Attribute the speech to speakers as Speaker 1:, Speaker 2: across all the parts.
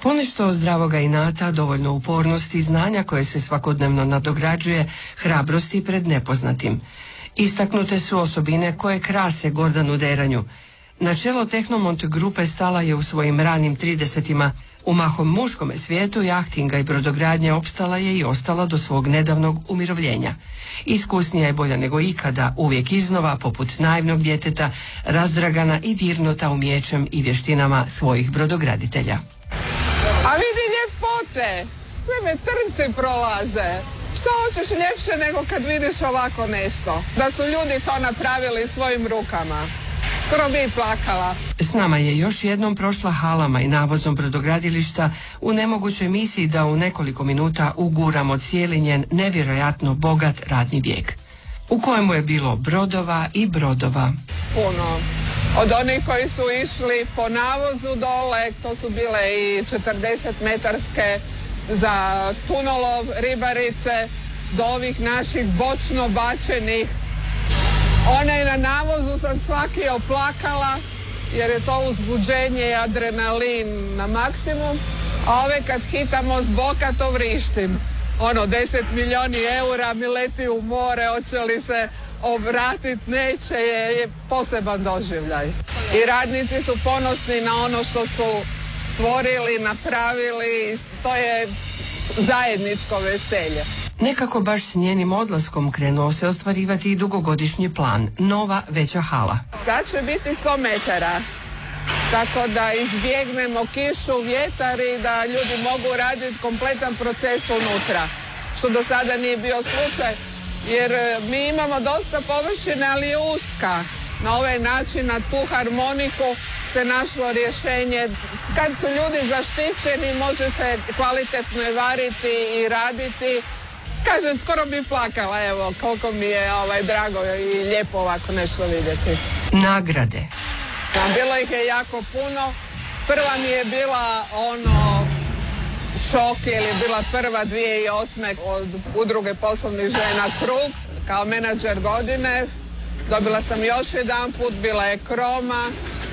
Speaker 1: Ponešto zdravoga inata, dovoljno upornosti i znanja koje se svakodnevno nadograđuje, hrabrosti pred nepoznatim. Istaknute su osobine koje krase Gordanu Deranju. Na čelo Tehnomont grupe stala je u svojim ranim 30-ima. U mahom muškome svijetu jahtinga i brodogradnje opstala je i ostala do svog nedavnog umirovljenja. Iskusnija je bolja nego ikada, uvijek iznova, poput naivnog djeteta, razdragana i dirnuta umijećem i vještinama svojih brodograditelja.
Speaker 2: A vidi ljepote, sve me trnci prolaze. Što hoćeš ljepše nego kad vidiš ovako nešto? Da su ljudi to napravili svojim rukama. Skoro bi plakala.
Speaker 1: S nama je još jednom prošla halama i navozom brodogradilišta u nemogućoj misiji da u nekoliko minuta uguramo cijeli njen nevjerojatno bogat radni vijek, u kojemu je bilo brodova i brodova.
Speaker 2: Puno. Od onih koji su išli po navozu dole, to su bile i 40-metarske za tunolov, ribarice, do ovih naših bočno bačenih. One na navozu sam svaki oplakala, jer je to uzbuđenje i adrenalin na maksimum, a ove kad hitamo s boka to vrištim. 10 milijoni eura mi leti u more, hoće li se obratit, neće, je poseban doživljaj. I radnici su ponosni na ono što su stvorili, napravili, to je zajedničko veselje.
Speaker 1: Nekako baš s njenim odlaskom krenuo se ostvarivati i dugogodišnji plan, nova veća hala.
Speaker 2: Sad će biti 100 metara, tako da izbjegnemo kišu, vjetar i da ljudi mogu raditi kompletan proces unutra, što do sada nije bio slučaj, jer mi imamo dosta površine, ali je uska. Na ovaj način, na tu harmoniku se našlo rješenje. Kad su ljudi zaštićeni, može se kvalitetno i variti i raditi. Kažem, skoro bi plakala, evo, koliko mi je drago i lijepo ovako nešto vidjeti.
Speaker 1: Nagrade.
Speaker 2: Bilo ih je jako puno. Prva mi je bila šok, jer je bila prva 2008. od Udruge poslovnih žena Krug, kao menadžer godine. Dobila sam još jedan put, bila je kroma.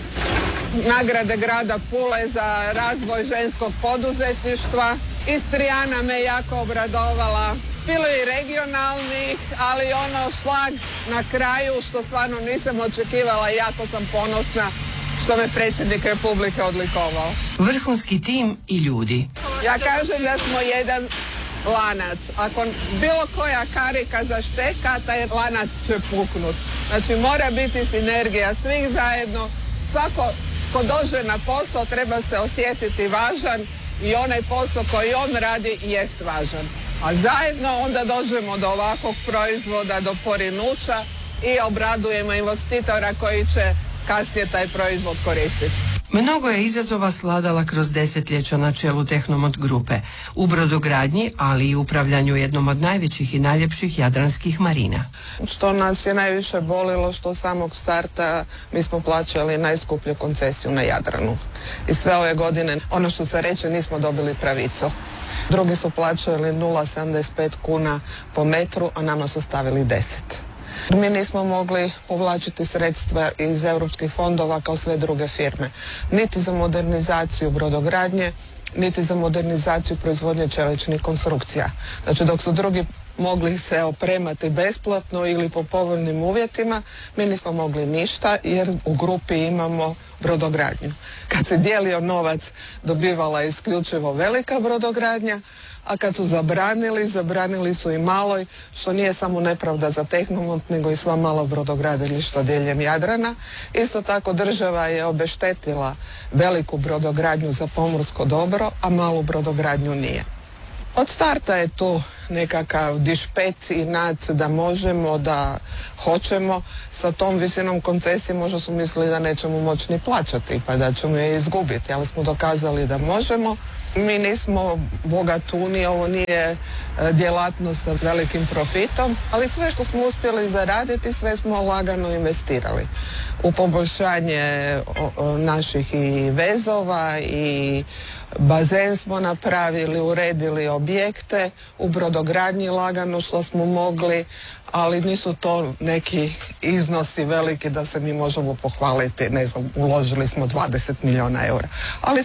Speaker 2: Nagrade grada Pule za razvoj ženskog poduzetništva. Istrijana me jako obradovala. Bilo je i regionalnih, ali šlag na kraju što stvarno nisam očekivala, jako sam ponosna što me predsjednik Republike odlikovao.
Speaker 1: Vrhunski tim i ljudi.
Speaker 2: Ja kažem da smo jedan lanac. Ako bilo koja karika zašteka, taj lanac će puknut. Znači mora biti sinergija svih zajedno. Svako ko dođe na posao treba se osjetiti važan i onaj posao koji on radi jest važan. A zajedno onda dođemo do ovakvog proizvoda, do porinuća i obradujemo investitora koji će kasnije taj proizvod koristiti.
Speaker 1: Mnogo je izazova sladala kroz desetljeća na čelu Tehnomont grupe, u brodogradnji, ali i upravljanju jednom od najvećih i najljepših jadranskih marina.
Speaker 2: Što nas je najviše bolilo, što samog starta mi smo plaćali najskuplju koncesiju na Jadranu. I sve ove godine, ono što se reče, nismo dobili pravicu. Drugi su plaćali 0,75 kuna po metru, a nama su stavili 10. Mi nismo mogli povlačiti sredstva iz europskih fondova kao sve druge firme. Niti za modernizaciju brodogradnje, niti za modernizaciju proizvodnje čeličnih konstrukcija. Znači dok su drugi mogli se opremati besplatno ili po povoljnim uvjetima, mi nismo mogli ništa jer u grupi imamo brodogradnju. Kad se dijelio novac, dobivala je isključivo velika brodogradnja, a kad su zabranili su i maloj, što nije samo nepravda za Tehnomont, nego i sva mala brodogradilišta diljem Jadrana. Isto tako država je obeštetila veliku brodogradnju za pomorsko dobro, a malu brodogradnju nije. Od starta je tu nekakav dišpet i nad da možemo, da hoćemo. Sa tom visinom koncesije možda su mislili da nećemo moći ni plaćati, pa da ćemo je izgubiti, ali smo dokazali da možemo. Mi nismo bogatuni, ovo nije djelatnost sa velikim profitom, ali sve što smo uspjeli zaraditi, sve smo lagano investirali. U poboljšanje naših i vezova i bazen smo napravili, uredili objekte, u brodogradnji lagano što smo mogli, ali nisu to neki iznosi veliki da se mi možemo pohvaliti, ne znam, uložili smo 20 milijuna eura. Ali